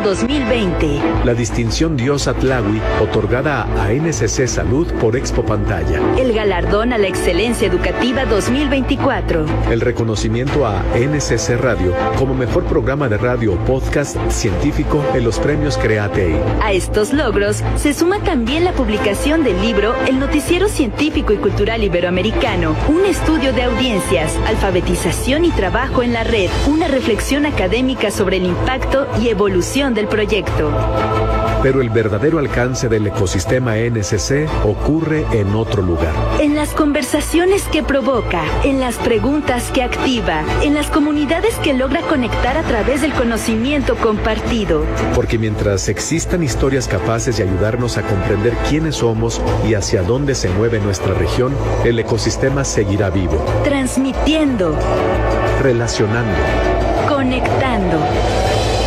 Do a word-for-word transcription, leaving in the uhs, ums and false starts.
dos mil veinte. La distinción Dios Atlawi, otorgada a N S C Salud por Expo Pantalla. El galardón a la excelencia educativa dos mil veinticuatro. El reconocimiento a N S C Radio como mejor programa de radio o podcast científico en los premios Createi. A estos logros se suma también la publicación del libro El Noticiero Científico y Cultural Iberoamericano, un estudio de audiencias, alfabetización y trabajo en la red, una reflexión académica sobre el impacto y evolución del proyecto. Pero el verdadero alcance del ecosistema N S C ocurre en otro lugar. En las conversaciones que provoca, en las preguntas que activa, en las comunidades que logra conectar a través del conocimiento compartido. Porque mientras existan historias capaces de ayudarnos a comprender quiénes somos y hacia dónde se mueve nuestra región, el ecosistema seguirá vivo. Transmitiendo. Relacionando. Conectando.